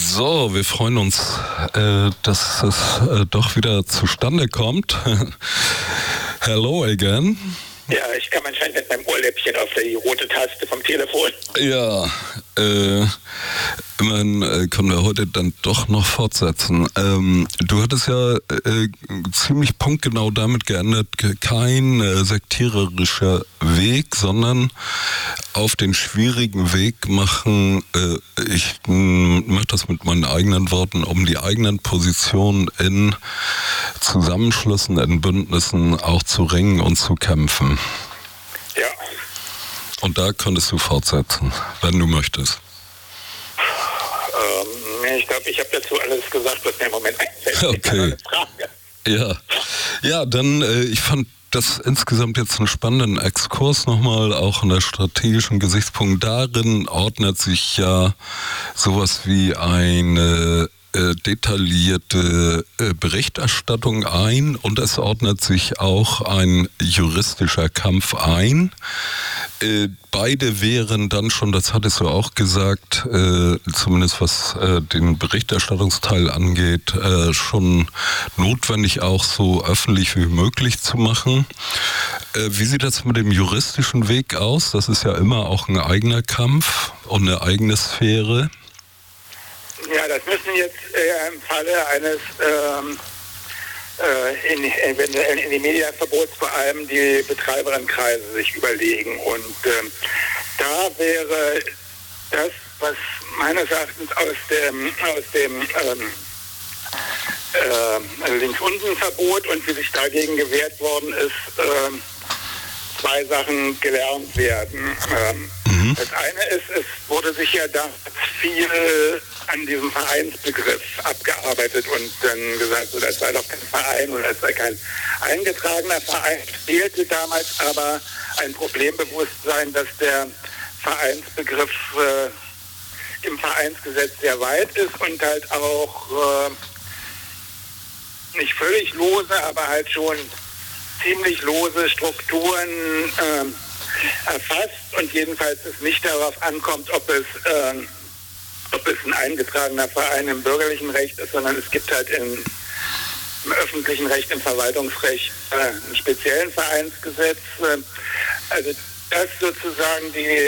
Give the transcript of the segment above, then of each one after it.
So, wir freuen uns, dass es doch wieder zustande kommt. Hello again. Ja, ich kam anscheinend mit meinem Ohrläppchen auf die rote Taste vom Telefon. Ja, immerhin können wir heute dann doch noch fortsetzen. Du hattest ja ziemlich punktgenau damit geändert, kein sektiererischer Weg, sondern auf den schwierigen Weg machen, ich mache das mit meinen eigenen Worten, um die eigenen Positionen in Zusammenschlüssen, in Bündnissen auch zu ringen und zu kämpfen. Ja. Und da könntest du fortsetzen, wenn du möchtest. Ich glaube, ich habe dazu alles gesagt, was mir im Moment einfällt. Okay. Ja, dann, ich fand das insgesamt jetzt einen spannenden Exkurs nochmal, auch in der strategischen Gesichtspunkt. Darin ordnet sich ja sowas wie eine detaillierte Berichterstattung ein und es ordnet sich auch ein juristischer Kampf ein. Beide wären dann schon, das hattest du auch gesagt, zumindest was den Berichterstattungsteil angeht, schon notwendig auch so öffentlich wie möglich zu machen. Wie sieht das mit dem juristischen Weg aus? Das ist ja immer auch ein eigener Kampf und eine eigene Sphäre. Ja, das müssen jetzt im Falle eines in die Medienverbots vor allem die Betreiberinnenkreise sich überlegen. Und da wäre das, was meines Erachtens aus dem Links-Unten-Verbot und wie sich dagegen gewehrt worden ist, zwei Sachen gelernt werden. Das eine ist, es wurde sich ja da viel an diesem Vereinsbegriff abgearbeitet und dann gesagt, so, das sei doch kein Verein oder das sei kein eingetragener Verein. Fehlte damals aber ein Problembewusstsein, dass der Vereinsbegriff im Vereinsgesetz sehr weit ist und halt auch nicht völlig lose, aber halt schon ziemlich lose Strukturen erfasst und jedenfalls es nicht darauf ankommt, ob es ein eingetragener Verein im bürgerlichen Recht ist, sondern es gibt halt im öffentlichen Recht, im Verwaltungsrecht einen speziellen Vereinsgesetz. Also das sozusagen die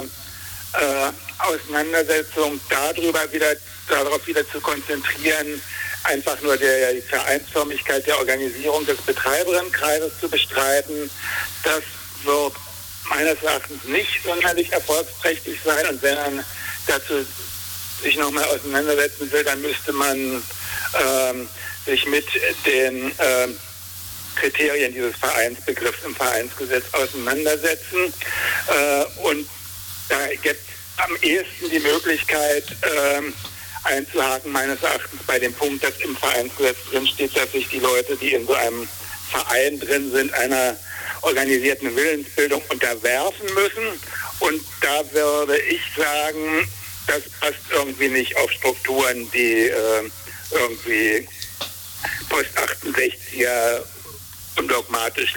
Auseinandersetzung darauf wieder zu konzentrieren, einfach nur die Vereinsförmigkeit der Organisierung des Betreiberinnenkreises zu bestreiten, das wird meines Erachtens nicht sonderlich erfolgsträchtig sein. Und wenn man dazu sich nochmal auseinandersetzen will, dann müsste man sich mit den Kriterien dieses Vereinsbegriffs im Vereinsgesetz auseinandersetzen. Und da gibt es am ehesten die Möglichkeit, einzuhaken, meines Erachtens bei dem Punkt, dass im Vereinsgesetz drin steht, dass sich die Leute, die in so einem Verein drin sind, einer organisierten Willensbildung unterwerfen müssen. Und da würde ich sagen, das passt irgendwie nicht auf Strukturen, die irgendwie post-68er und dogmatisch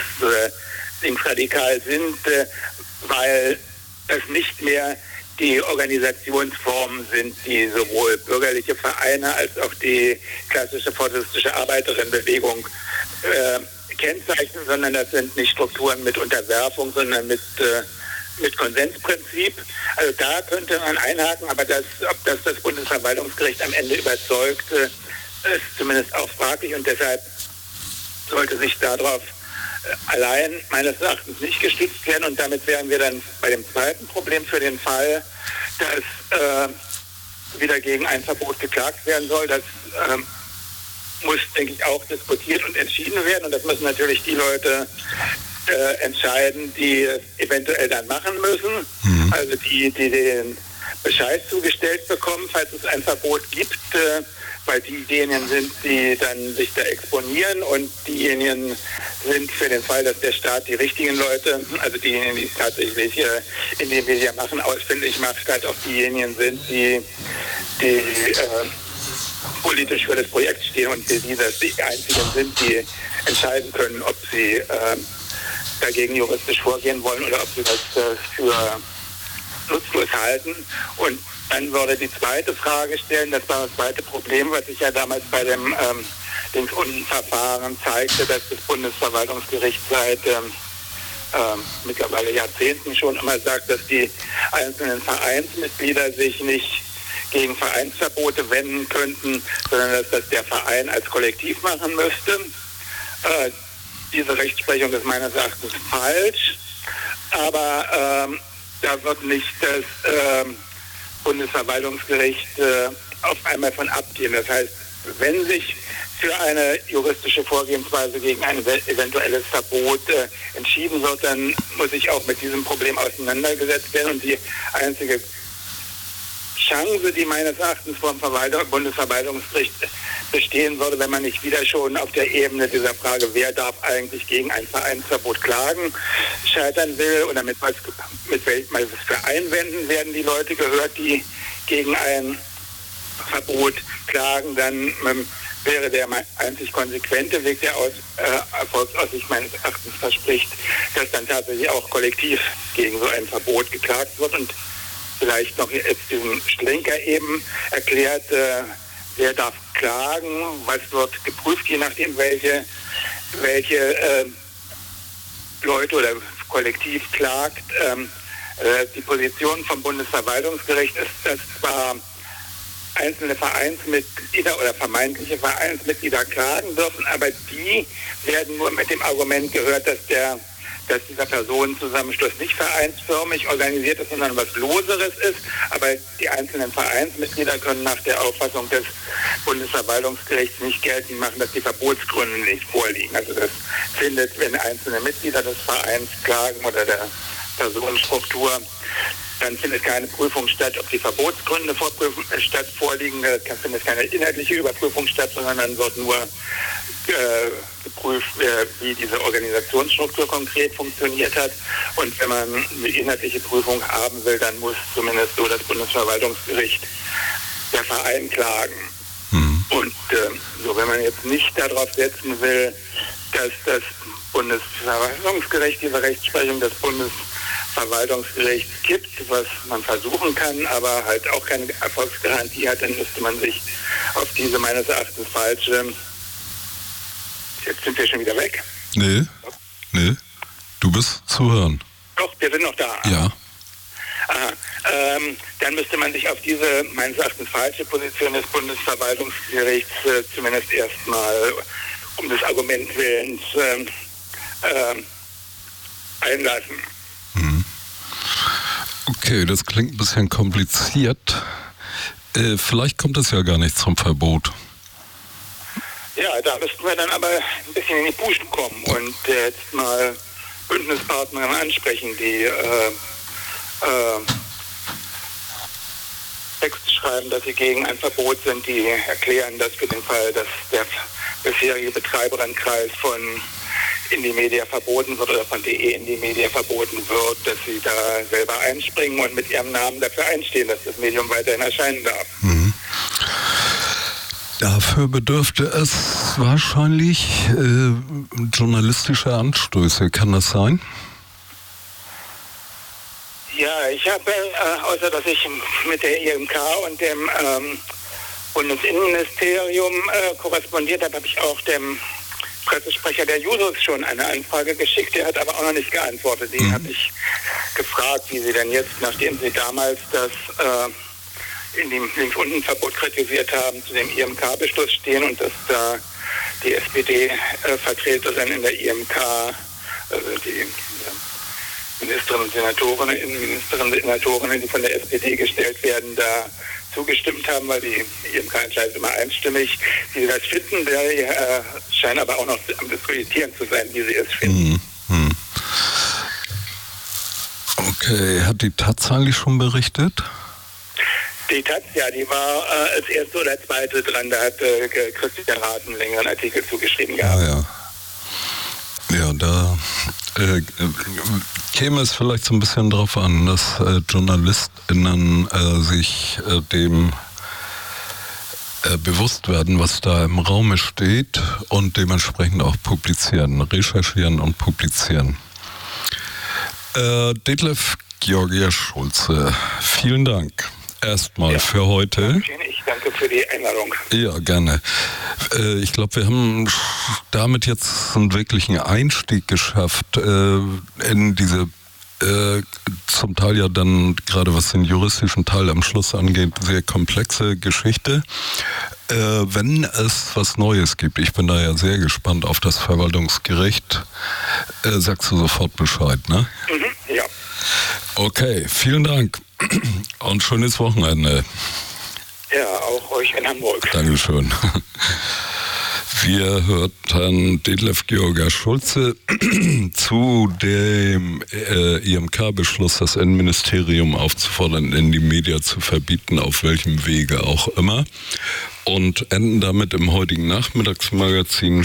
linksradikal sind, weil das nicht mehr die Organisationsformen sind, die sowohl bürgerliche Vereine als auch die klassische fortistische Arbeiterinnenbewegung kennzeichnen, sondern das sind nicht Strukturen mit Unterwerfung, sondern mit Konsensprinzip. Also da könnte man einhaken, aber ob das Bundesverwaltungsgericht am Ende überzeugt, ist zumindest auch fraglich und deshalb sollte sich darauf allein meines Erachtens nicht gestützt werden und damit wären wir dann bei dem zweiten Problem für den Fall, dass wieder gegen ein Verbot geklagt werden soll. Das muss, denke ich, auch diskutiert und entschieden werden und das müssen natürlich die Leute entscheiden, die es eventuell dann machen müssen, also die den Bescheid zugestellt bekommen, falls es ein Verbot gibt, weil diejenigen sind, die dann sich da exponieren und diejenigen sind für den Fall, dass der Staat die richtigen Leute, also diejenigen, die es tatsächlich in den Medien machen, ausfindig macht, halt auch diejenigen sind, die politisch für das Projekt stehen und die einzigen sind, die entscheiden können, ob sie dagegen juristisch vorgehen wollen oder ob sie das für nutzlos halten. Und Dann würde die zweite Frage stellen, das war das zweite Problem, was sich ja damals bei dem Links-Unten-Verfahren zeigte, dass das Bundesverwaltungsgericht seit mittlerweile Jahrzehnten schon immer sagt, dass die einzelnen Vereinsmitglieder sich nicht gegen Vereinsverbote wenden könnten, sondern dass das der Verein als Kollektiv machen müsste. Diese Rechtsprechung ist meines Erachtens falsch, aber da wird nicht das Bundesverwaltungsgericht auf einmal von abgehen. Das heißt, wenn sich für eine juristische Vorgehensweise gegen ein eventuelles Verbot entschieden wird, dann muss sich auch mit diesem Problem auseinandergesetzt werden. Und die einzige Chance, die meines Erachtens vom Bundesverwaltungsgericht bestehen würde, wenn man nicht wieder schon auf der Ebene dieser Frage, wer darf eigentlich gegen ein Vereinsverbot klagen, scheitern will, oder mit was für Einwänden werden die Leute gehört, die gegen ein Verbot klagen, dann wäre der einzig konsequente Weg, der aus Erfolgsaussicht meines Erachtens verspricht, dass dann tatsächlich auch kollektiv gegen so ein Verbot geklagt wird und vielleicht noch jetzt diesen Schlenker eben erklärt, wer darf klagen, was wird geprüft, je nachdem welche Leute oder kollektiv klagt. Die Position vom Bundesverwaltungsgericht ist, dass zwar einzelne Vereinsmitglieder oder vermeintliche Vereinsmitglieder klagen dürfen, aber die werden nur mit dem Argument gehört, dass dieser Personenzusammenschluss nicht vereinsförmig organisiert ist, sondern was Loseres ist. Aber die einzelnen Vereinsmitglieder können nach der Auffassung des Bundesverwaltungsgerichts nicht geltend machen, dass die Verbotsgründe nicht vorliegen. Also das findet, wenn einzelne Mitglieder des Vereins klagen oder der Personenstruktur, dann findet keine Prüfung statt, ob die Verbotsgründe vorliegen. Da findet keine inhaltliche Überprüfung statt, sondern dann wird nur geprüft, wie diese Organisationsstruktur konkret funktioniert hat. Und wenn man eine inhaltliche Prüfung haben will, dann muss zumindest so das Bundesverwaltungsgericht der Verein klagen. Mhm. Und wenn man jetzt nicht darauf setzen will, dass das Bundesverwaltungsgericht diese Rechtsprechung des Bundesverwaltungsgerichts gibt, was man versuchen kann, aber halt auch keine Erfolgsgarantie hat, dann müsste man sich auf diese meines Erachtens falsche... Jetzt sind wir schon wieder weg. Nee, du bist zu hören. Doch, wir sind noch da. Ja. Dann müsste man sich auf diese meines Erachtens falsche Position des Bundesverwaltungsgerichts zumindest erstmal um des Argument willens einlassen. Okay, das klingt ein bisschen kompliziert. Vielleicht kommt es ja gar nicht zum Verbot. Ja, da müssten wir dann aber ein bisschen in die Puschen kommen und jetzt mal Bündnispartner ansprechen, die Texte schreiben, dass sie gegen ein Verbot sind, die erklären, dass für den Fall, dass der bisherige Betreiberkreis von Indymedia verboten wird oder von DE Indymedia verboten wird, dass sie da selber einspringen und mit ihrem Namen dafür einstehen, dass das Medium weiterhin erscheinen darf. Mhm. Dafür bedürfte es wahrscheinlich journalistischer Anstöße. Kann das sein? Ja, ich habe, außer dass ich mit der IMK und dem Bundesinnenministerium korrespondiert habe, habe ich auch dem Pressesprecher der Jusos schon eine Anfrage geschickt. Der hat aber auch noch nicht geantwortet. Den habe ich gefragt, wie sie denn jetzt, nachdem sie damals das in dem Links-Unten-Verbot kritisiert haben, zu dem IMK-Beschluss stehen und dass da die SPD-Vertreterin in der IMK, also die Ministerinnen und Senatorinnen, die von der SPD gestellt werden, da zugestimmt haben, weil die IMK entscheidet immer einstimmig, wie sie das finden. Der scheint aber auch noch am Diskutieren zu sein, wie sie es finden. Okay, hat die Taz eigentlich schon berichtet? Die Taz, ja, die war als erste oder zweite dran. Da hat Christian Rath einen längeren Artikel zugeschrieben gehabt. Ja, da käme es vielleicht so ein bisschen drauf an, dass JournalistInnen sich dem bewusst werden, was da im Raume steht und dementsprechend auch publizieren, recherchieren und publizieren. Detlef Georgia Schulze, vielen Dank. erstmal für heute. Ich danke für die Einladung. Ja, gerne. Ich glaube, wir haben damit jetzt einen wirklichen Einstieg geschafft in diese zum Teil ja dann, gerade was den juristischen Teil am Schluss angeht, sehr komplexe Geschichte. Wenn es was Neues gibt, ich bin da ja sehr gespannt auf das Verwaltungsgericht, sagst du sofort Bescheid, ne? Mhm, ja. Okay, vielen Dank und schönes Wochenende. Ja, auch euch in Hamburg. Dankeschön. Wir hörten Detlef Georger Schulze zu dem IMK-Beschluss, das Innenministerium aufzufordern, in die Media zu verbieten, auf welchem Wege auch immer. Und enden damit im heutigen Nachmittagsmagazin.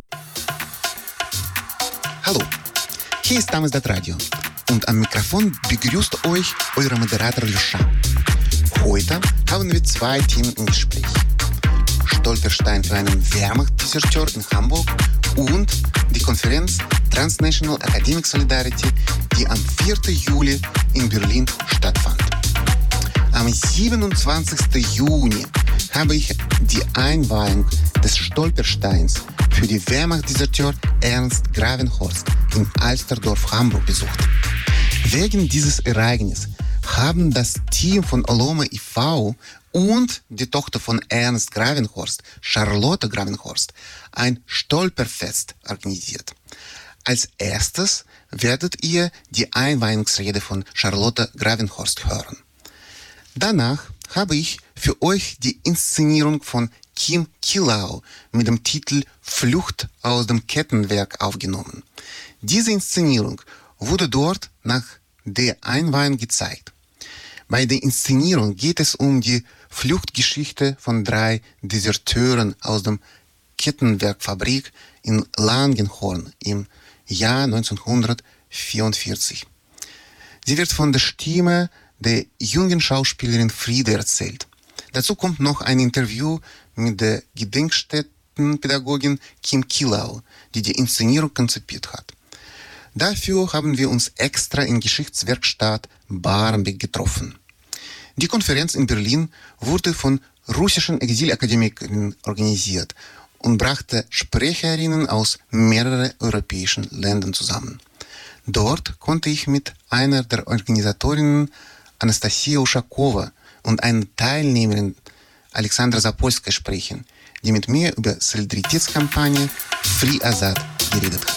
Hallo, hier ist Damesdat Radio und am Mikrofon begrüßt euch euer Moderator Luscha. Heute haben wir 2 Themen im Gespräch. Stolperstein für einen Wehrmacht-Deserteur in Hamburg und die Konferenz Transnational Academic Solidarity, die am 4. Juli in Berlin stattfand. Am 27. Juni habe ich die Einweihung des Stolpersteins für die Wehrmacht-Deserteur Ernst Gravenhorst in Alsterdorf, Hamburg besucht. Wegen dieses Ereignisses haben das Team von Oloma e.V. und die Tochter von Ernst Gravenhorst, Charlotte Gravenhorst, ein Stolperfest organisiert. Als erstes werdet ihr die Einweihungsrede von Charlotte Gravenhorst hören. Danach habe ich für euch die Inszenierung von Kim Kielau mit dem Titel Flucht aus dem Kettenwerk aufgenommen. Diese Inszenierung wurde dort nach der Einweihung gezeigt. Bei der Inszenierung geht es um die Fluchtgeschichte von 3 Deserteuren aus der Kettenwerkfabrik in Langenhorn im Jahr 1944. Sie wird von der Stimme der jungen Schauspielerin Friede erzählt. Dazu kommt noch ein Interview mit der Gedenkstättenpädagogin Kim Kielau, die die Inszenierung konzipiert hat. Dafür haben wir uns extra in Geschichtswerkstatt Barenbeck getroffen. Die Konferenz in Berlin wurde von russischen Exilakademikern organisiert und brachte Sprecherinnen aus mehreren europäischen Ländern zusammen. Dort konnte ich mit einer der Organisatorinnen, Anastasia Uschakowa, und einer Teilnehmerin, Alexandra Zapolska, sprechen, die mit mir über Solidaritätskampagne Free Azad geredet hat.